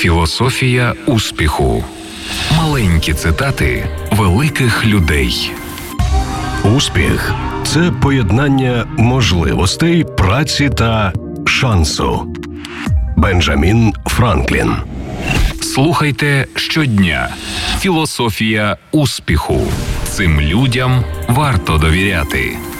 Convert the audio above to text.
Філософія успіху. Маленькі цитати великих людей. Успіх – це поєднання можливостей, праці та шансу. Бенджамін Франклін. Слухайте щодня. Філософія успіху. Цим людям варто довіряти.